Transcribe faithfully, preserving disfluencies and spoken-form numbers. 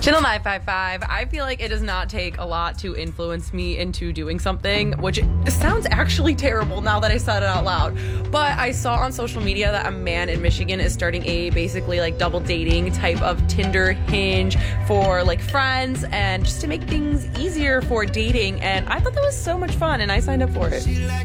Channel nine five five, I feel like it does not take a lot to influence me into doing something, which sounds actually terrible now that I said it out loud. But I saw on social media that a man in Michigan is starting a basically like double dating type of Tinder Hinge for like friends and just to make things easier for dating. And I thought that was so much fun and I signed up for it.